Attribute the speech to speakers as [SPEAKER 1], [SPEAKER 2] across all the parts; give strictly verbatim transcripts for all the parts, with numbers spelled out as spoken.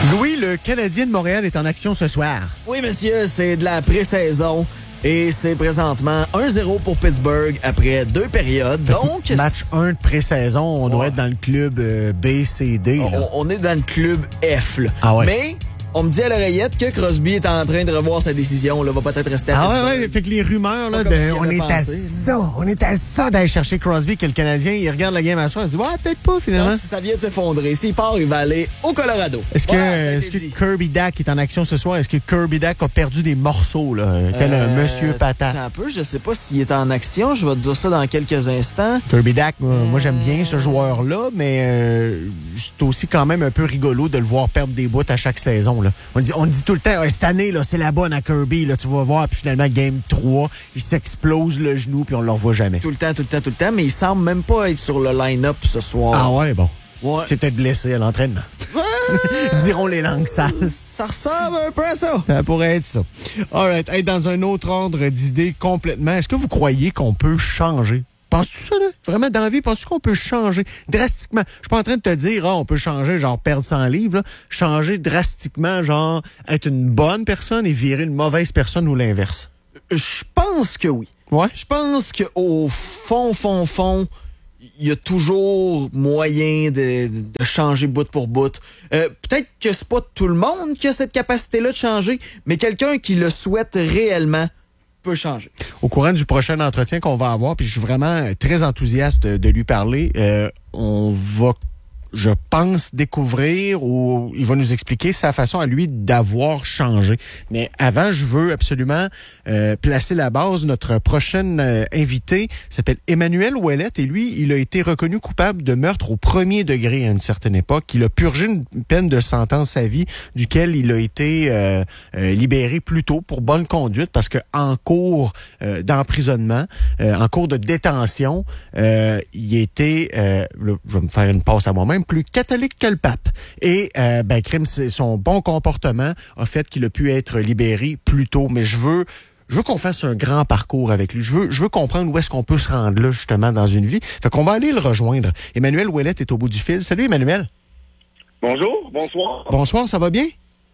[SPEAKER 1] Louis, le Canadien de Montréal est en action ce soir.
[SPEAKER 2] Oui, monsieur, c'est de la pré-saison. Et c'est présentement un zéro pour Pittsburgh après deux périodes.
[SPEAKER 1] Fait
[SPEAKER 2] Donc,
[SPEAKER 1] match un de pré-saison, on ouais. doit être dans le club euh, B, C, D.
[SPEAKER 2] On,
[SPEAKER 1] là.
[SPEAKER 2] on est dans le club F. Là.
[SPEAKER 1] Ah ouais.
[SPEAKER 2] Mais on me dit à l'oreillette que Crosby est en train de revoir sa décision. Là, va peut-être rester à
[SPEAKER 1] Ah
[SPEAKER 2] Pittsburgh.
[SPEAKER 1] ouais, ouais, fait que les rumeurs, là, de, si on est pensé, à ça, on est à ça d'aller chercher Crosby, que le Canadien, il regarde la game à soi, il se dit, ouais, peut-être pas, finalement.
[SPEAKER 2] Non, si ça vient de s'effondrer, s'il part, il va aller au Colorado.
[SPEAKER 1] Est-ce
[SPEAKER 2] voilà,
[SPEAKER 1] que, est-ce que Kirby Dach est en action ce soir? Est-ce que Kirby Dach a perdu des morceaux, là, tel euh, un monsieur patate?
[SPEAKER 2] Un peu, je sais pas s'il est en action, je vais te dire ça dans quelques instants.
[SPEAKER 1] Kirby Dach, moi, moi j'aime bien ce joueur-là, mais euh, c'est aussi quand même un peu rigolo de le voir perdre des bouts à chaque saison, là. On dit, on dit tout le temps, cette année, là, c'est la bonne à Kirby, là, tu vas voir, puis finalement, game trois, il s'explose le genou, puis on le revoit jamais.
[SPEAKER 2] Tout le temps, tout le temps, tout le temps, mais il semble même pas être sur le line-up ce soir.
[SPEAKER 1] Ah ouais, bon.
[SPEAKER 2] Ouais.
[SPEAKER 1] C'est peut-être blessé à l'entraînement. Ouais. Diront les langues sales.
[SPEAKER 2] Ça ressemble un peu à ça.
[SPEAKER 1] Ça pourrait être ça. All right. Hey, dans un autre ordre d'idées complètement, est-ce que vous croyez qu'on peut changer? Penses-tu ça, là? Vraiment, dans la vie, penses-tu qu'on peut changer drastiquement? Je suis pas en train de te dire, ah, on peut changer, genre, perdre cent livres, là. Changer drastiquement, genre, être une bonne personne et virer une mauvaise personne ou l'inverse.
[SPEAKER 2] Je pense que oui.
[SPEAKER 1] Ouais?
[SPEAKER 2] Je pense qu'au fond, fond, fond, il y a toujours moyen de, de changer bout pour bout. Euh, peut-être que c'est pas tout le monde qui a cette capacité-là de changer, mais quelqu'un qui le souhaite réellement peut changer.
[SPEAKER 1] Au courant du prochain entretien qu'on va avoir, puis je suis vraiment très enthousiaste de lui parler, euh, on va, je pense, découvrir ou il va nous expliquer sa façon à lui d'avoir changé. Mais avant, je veux absolument euh, placer la base. Notre prochaine euh, invité s'appelle Emmanuel Ouellette et lui, il a été reconnu coupable de meurtre au premier degré à une certaine époque. Il a purgé une peine de sentence à vie duquel il a été euh, euh, libéré plus tôt pour bonne conduite parce que en cours euh, d'emprisonnement, euh, en cours de détention, euh, il était, euh, là, je vais me faire une passe à moi-même, plus catholique que le pape. Et euh, ben, crime, son bon comportement a fait qu'il a pu être libéré plus tôt. Mais je veux, je veux qu'on fasse un grand parcours avec lui. Je veux, je veux comprendre où est-ce qu'on peut se rendre là justement dans une vie. Fait qu'on va aller le rejoindre. Emmanuel Ouellette est au bout du fil. Salut Emmanuel.
[SPEAKER 3] Bonjour, bonsoir.
[SPEAKER 1] Bonsoir, ça va bien?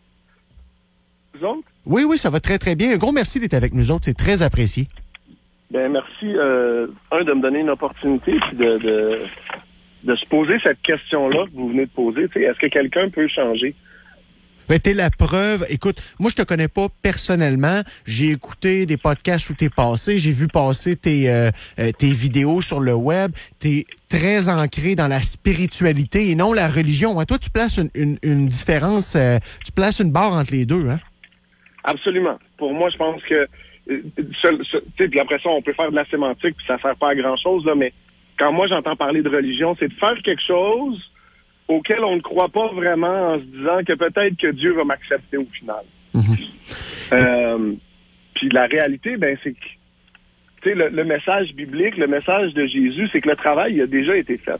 [SPEAKER 3] Vous autres?
[SPEAKER 1] Oui, oui, ça va très très bien. Un gros merci d'être avec nous autres, c'est très apprécié.
[SPEAKER 3] Ben merci, euh, un, de me donner une opportunité, puis de, de de se poser cette question-là que vous venez de poser. T'sais, est-ce que quelqu'un peut changer?
[SPEAKER 1] Ben, t'es la preuve. Écoute, moi, je te connais pas personnellement. J'ai écouté des podcasts où t'es passé. J'ai vu passer tes, euh, tes vidéos sur le web. T'es très ancré dans la spiritualité et non la religion. Hein? Toi, tu places une, une, une différence, euh, tu places une barre entre les deux, hein?
[SPEAKER 3] Absolument. Pour moi, je pense que... Euh, ce, ce, puis après ça, on peut faire de la sémantique, puis ça sert pas à grand-chose, là, mais quand moi j'entends parler de religion, c'est de faire quelque chose auquel on ne croit pas vraiment en se disant que peut-être que Dieu va m'accepter au final. Mm-hmm. Euh, puis la réalité, ben c'est que tu sais, le, le message biblique, le message de Jésus, c'est que le travail il a déjà été fait.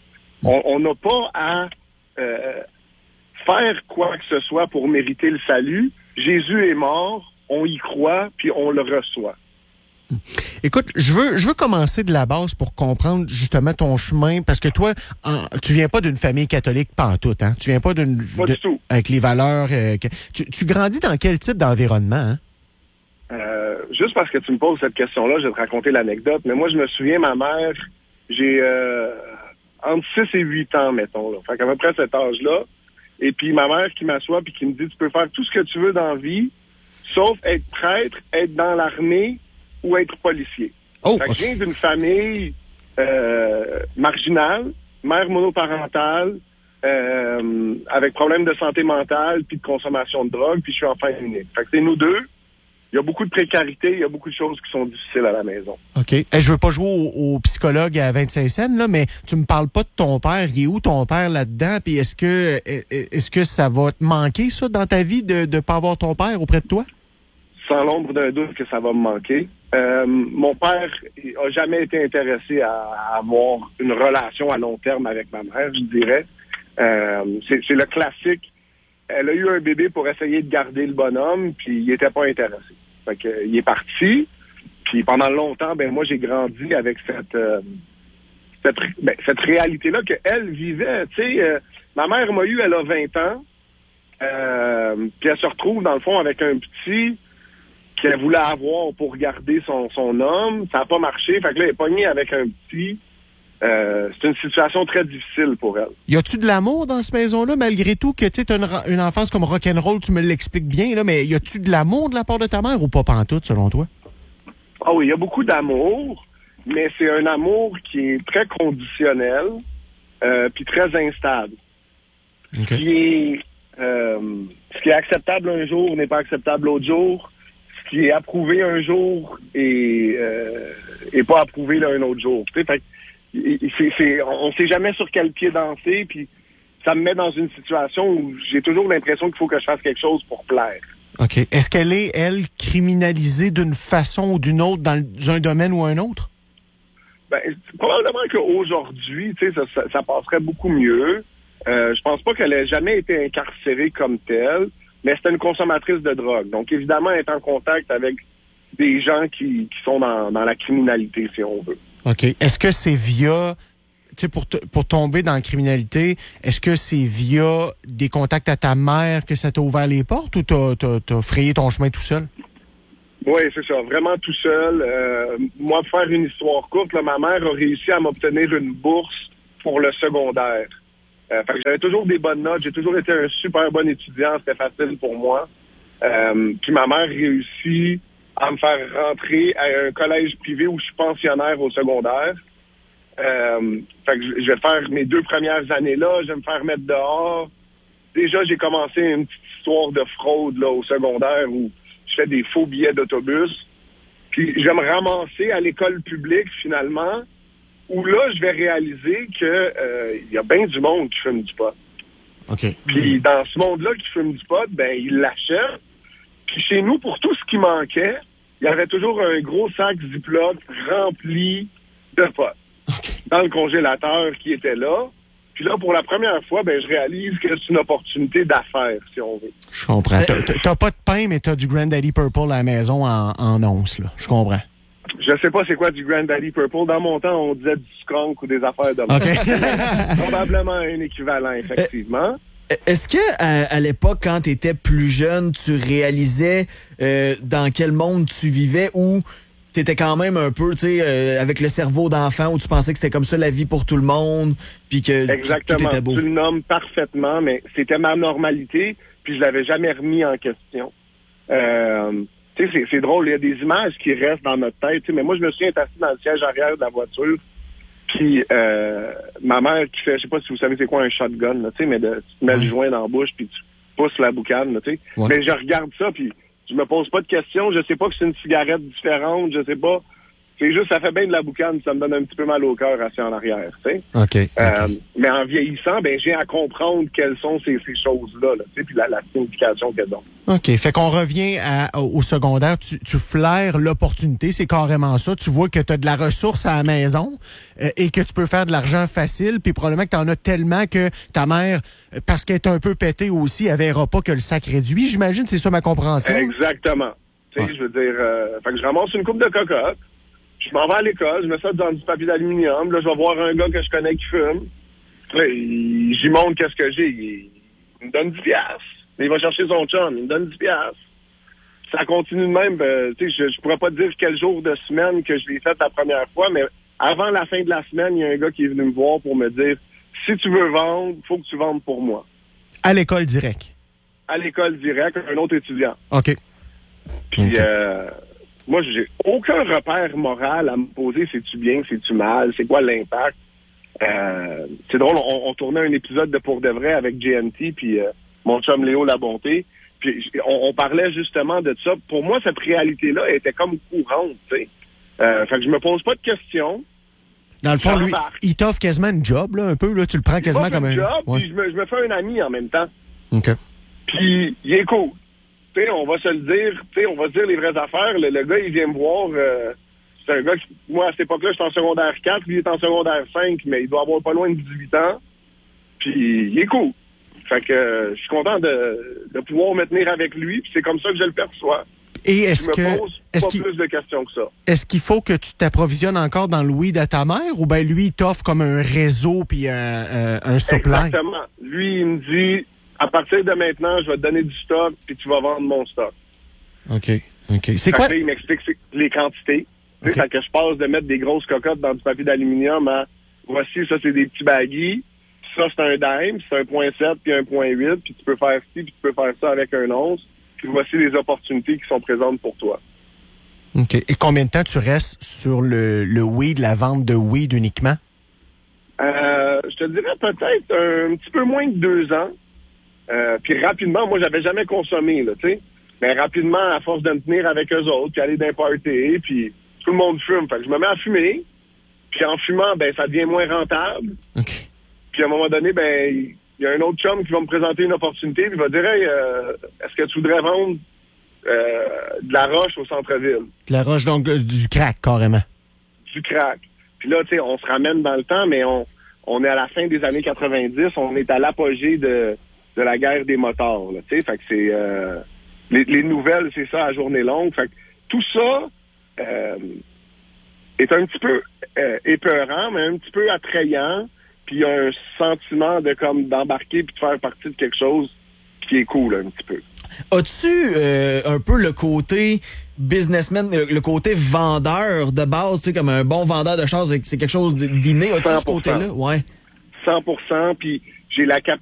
[SPEAKER 3] On n'a pas à euh, faire quoi que ce soit pour mériter le salut. Jésus est mort, on y croit, puis on le reçoit.
[SPEAKER 1] Écoute, je veux je veux commencer de la base pour comprendre justement ton chemin, parce que toi, en, tu viens pas d'une famille catholique pantoute, hein? Tu viens pas d'une...
[SPEAKER 3] Pas
[SPEAKER 1] de,
[SPEAKER 3] du tout.
[SPEAKER 1] Avec les valeurs... Euh, que, tu, tu grandis dans quel type d'environnement, hein?
[SPEAKER 3] Euh, juste parce que tu me poses cette question-là, je vais te raconter l'anecdote, mais moi, je me souviens, ma mère, j'ai euh, entre six et huit ans, mettons, là. Fait qu'à peu près cet âge-là, et puis ma mère qui m'assoit puis qui me dit, tu peux faire tout ce que tu veux dans la vie, sauf être prêtre, être dans l'armée, ou être policier.
[SPEAKER 1] Oh,
[SPEAKER 3] fait que je viens d'une famille euh, marginale, mère monoparentale, euh, avec problème de santé mentale, puis de consommation de drogue, puis je suis enfant unique. Fait que c'est nous deux. Il y a beaucoup de précarité, il y a beaucoup de choses qui sont difficiles à la maison.
[SPEAKER 1] OK. Hey, je veux pas jouer au, au psychologue à vingt-cinq cents, là, mais tu me parles pas de ton père. Il est où ton père là-dedans? Puis est-ce que est-ce que ça va te manquer, ça, dans ta vie, de ne pas avoir ton père auprès de toi?
[SPEAKER 3] Sans l'ombre d'un doute que ça va me manquer. Euh, mon père a jamais été intéressé à, à avoir une relation à long terme avec ma mère, je dirais. Euh, c'est, c'est le classique. Elle a eu un bébé pour essayer de garder le bonhomme, puis il était pas intéressé. Fait que, euh, il est parti, puis pendant longtemps, ben moi j'ai grandi avec cette euh, cette, ben, cette réalité-là qu'elle vivait. Tu sais, euh, ma mère m'a eu, elle a vingt ans. Euh, puis elle se retrouve, dans le fond, avec un petit qu'elle voulait avoir pour garder son, son homme. Ça n'a pas marché. Fait que là, elle est pognée avec un petit. Euh, c'est une situation très difficile pour elle.
[SPEAKER 1] Y a-tu de l'amour dans cette maison-là, malgré tout, que tu as une, une enfance comme rock'n'roll, tu me l'expliques bien, là, mais y a-tu de l'amour de la part de ta mère ou pas pantoute, selon toi?
[SPEAKER 3] Ah oui, il y a beaucoup d'amour, mais c'est un amour qui est très conditionnel, euh, puis très instable.
[SPEAKER 1] Okay.
[SPEAKER 3] Ce qui est, euh, ce qui est acceptable un jour n'est pas acceptable l'autre jour. Ce qui est approuvé un jour est, euh, est pas approuvé là, un autre jour. Tu sais, fait, c'est, c'est, on ne sait jamais sur quel pied danser, puis ça me met dans une situation où j'ai toujours l'impression qu'il faut que je fasse quelque chose pour plaire.
[SPEAKER 1] OK. Est-ce qu'elle est, elle, criminalisée d'une façon ou d'une autre dans un domaine ou un autre?
[SPEAKER 3] Ben, probablement qu'aujourd'hui, tu sais, ça, ça, ça passerait beaucoup mieux. Euh, je pense pas qu'elle ait jamais été incarcérée comme telle, mais c'était une consommatrice de drogue. Donc, évidemment, elle est en contact avec des gens qui, qui sont dans, dans la criminalité, si on veut.
[SPEAKER 1] OK. Est-ce que c'est via, tu sais, pour, t- pour tomber dans la criminalité, est-ce que c'est via des contacts à ta mère que ça t'a ouvert les portes ou t'as, t'as, t'as frayé ton chemin tout seul?
[SPEAKER 3] Oui, c'est ça. Vraiment tout seul. Euh, moi, pour faire une histoire courte, là, ma mère a réussi à m'obtenir une bourse pour le secondaire. Euh, fait que j'avais toujours des bonnes notes. J'ai toujours été un super bon étudiant. C'était facile pour moi. Euh, puis ma mère réussit à me faire rentrer à un collège privé où je suis pensionnaire au secondaire. Euh, fait que je vais faire mes deux premières années là. Je vais me faire mettre dehors. Déjà, j'ai commencé une petite histoire de fraude là au secondaire où je fais des faux billets d'autobus. Puis je vais me ramasser à l'école publique, finalement, où là, je vais réaliser que euh, y a bien du monde qui fume du pot.
[SPEAKER 1] OK.
[SPEAKER 3] Puis dans ce monde-là qui fume du pot, ben ils l'achètent. Puis chez nous, pour tout ce qui manquait, il y avait toujours un gros sac Ziploc rempli de pot.
[SPEAKER 1] Okay.
[SPEAKER 3] Dans le congélateur qui était là. Puis là, pour la première fois, ben je réalise que c'est une opportunité d'affaires, si on veut.
[SPEAKER 1] Je comprends. T'as, t'as pas de pain, mais t'as du Granddaddy Purple à la maison en, en once, là. Je comprends.
[SPEAKER 3] Je sais pas c'est quoi du Granddaddy Purple. Dans mon temps, on disait du skunk ou des affaires de
[SPEAKER 1] OK.
[SPEAKER 3] Probablement un équivalent, effectivement.
[SPEAKER 2] Est-ce que à, à l'époque, quand tu étais plus jeune, tu réalisais euh, dans quel monde tu vivais ou tu étais quand même un peu, tu sais, euh, avec le cerveau d'enfant où tu pensais que c'était comme ça la vie pour tout le monde, puis que
[SPEAKER 3] Exactement.
[SPEAKER 2] tout était beau?
[SPEAKER 3] Tu le nommes parfaitement, mais c'était ma normalité, puis je l'avais jamais remis en question. Euh, tu sais, c'est, c'est drôle, il y a des images qui restent dans notre tête, tu sais, mais moi, je me suis assis dans le siège arrière de la voiture, puis euh, ma mère qui fait, je sais pas si vous savez c'est quoi un shotgun, là, tu sais, mais de, tu te mets le joint dans la bouche, puis tu pousses la boucane, tu sais.
[SPEAKER 1] Ouais.
[SPEAKER 3] Mais je regarde ça, puis je me pose pas de questions, je sais pas que c'est une cigarette différente, je sais pas. C'est juste, ça fait bien de la boucane, ça me donne un petit peu mal au cœur assis en arrière, tu sais.
[SPEAKER 1] OK. okay.
[SPEAKER 3] Euh, mais en vieillissant, ben j'ai à comprendre quelles sont ces, ces choses-là, là, tu sais, puis la, la signification qu'elles ont.
[SPEAKER 1] OK. Fait qu'on revient à, au secondaire. Tu, tu flaires l'opportunité, c'est carrément ça. Tu vois que tu as de la ressource à la maison euh, et que tu peux faire de l'argent facile, puis probablement que tu en as tellement que ta mère, parce qu'elle est un peu pétée aussi, elle verra pas que le sac réduit. J'imagine, c'est ça ma compréhension.
[SPEAKER 3] Exactement. Tu sais, ouais. Je veux dire, euh, fait que je ramasse une coupe de cocotte. Je m'en vais à l'école, je mets ça dans du papier d'aluminium. Là, je vais voir un gars que je connais qui fume. Là, il, j'y montre qu'est-ce que j'ai. Il, il me donne dix piastres. Il va chercher son chum, il me donne dix piastres. Ça continue de même. Ben, tu sais, je, je pourrais pas te dire quel jour de semaine que je l'ai fait la première fois, mais avant la fin de la semaine, il y a un gars qui est venu me voir pour me dire « Si tu veux vendre, il faut que tu vendes pour moi. »
[SPEAKER 1] À l'école direct?
[SPEAKER 3] À l'école direct, un autre étudiant.
[SPEAKER 1] OK.
[SPEAKER 3] Puis,
[SPEAKER 1] okay.
[SPEAKER 3] euh... moi, j'ai aucun repère moral à me poser. C'est-tu bien, c'est-tu mal? C'est quoi l'impact? Euh, c'est drôle, on, on tournait un épisode de Pour de vrai avec J N T, puis euh, mon chum Léo Labonté. Puis on, on parlait justement de ça. Pour moi, cette réalité-là était comme courante, tu sais. Euh, fait que je me pose pas de questions.
[SPEAKER 1] Dans le fond, lui, il t'offre quasiment une job, là, un peu. Là, tu le prends quasiment comme un...
[SPEAKER 3] job,
[SPEAKER 1] ouais.
[SPEAKER 3] Puis je me, je me fais un ami en même temps.
[SPEAKER 1] OK.
[SPEAKER 3] Puis il est cool. T'sais, on va se le dire, t'sais, on va se dire les vraies affaires. Le, le gars, il vient me voir. Euh, c'est un gars qui, moi, à cette époque-là, j'étais en secondaire quatre, lui, il est en secondaire cinq, mais il doit avoir pas loin de dix-huit ans. Puis, il est cool. Fait que euh, je suis content de, de pouvoir me tenir avec lui, puis c'est comme ça que je le perçois.
[SPEAKER 1] Et est-ce
[SPEAKER 3] je me
[SPEAKER 1] que...
[SPEAKER 3] pose
[SPEAKER 1] est-ce
[SPEAKER 3] pas
[SPEAKER 1] qu'il,
[SPEAKER 3] plus de questions que ça.
[SPEAKER 1] Est-ce qu'il faut que tu t'approvisionnes encore dans le weed à ta mère, ou bien lui, il t'offre comme un réseau puis un, un, un supply?
[SPEAKER 3] Exactement. Lui, il me dit... à partir de maintenant, je vais te donner du stock, puis tu vas vendre mon stock.
[SPEAKER 1] OK. OK. C'est
[SPEAKER 3] Fait
[SPEAKER 1] quoi?
[SPEAKER 3] que là, il m'explique les quantités.
[SPEAKER 1] Okay.
[SPEAKER 3] Tu sais, fait que je passe de mettre des grosses cocottes dans du papier d'aluminium à, voici, ça, c'est des petits baggies. Ça, c'est un dime, c'est un point sept, puis un point huit, puis tu peux faire ci, puis tu peux faire ça avec un once. Puis voici les opportunités qui sont présentes pour toi.
[SPEAKER 1] OK. Et combien de temps tu restes sur le, le weed, la vente de weed uniquement?
[SPEAKER 3] Euh, je te dirais peut-être un, petit peu moins de deux ans. Euh, puis rapidement, moi, j'avais jamais consommé, là, tu sais. Mais rapidement, à force de me tenir avec eux autres, puis aller d'un party, puis tout le monde fume. Fait que je me mets à fumer. Puis en fumant, ben ça devient moins rentable.
[SPEAKER 1] OK.
[SPEAKER 3] Puis à un moment donné, ben il y a un autre chum qui va me présenter une opportunité, puis il va dire, hey, euh, est-ce que tu voudrais vendre euh, de la roche au centre-ville?
[SPEAKER 1] La roche, donc euh, du crack, carrément.
[SPEAKER 3] Du crack. Puis là, tu sais, on se ramène dans le temps, mais on, on est à la fin des années quatre-vingt-dix, on est à l'apogée de, de la guerre des motards, là, tu sais, fait que c'est... Euh, les, les nouvelles, c'est ça, à journée longue. Fait que tout ça euh, est un petit peu euh, épeurant, mais un petit peu attrayant, puis il y a un sentiment de comme d'embarquer puis de faire partie de quelque chose qui est cool, un petit peu.
[SPEAKER 2] As-tu euh, un peu le côté businessman, le côté vendeur de base, tu sais, comme un bon vendeur de choses, c'est quelque chose d'inné? As-tu ce côté-là? Ouais.
[SPEAKER 3] cent pour cent, puis j'ai la capacité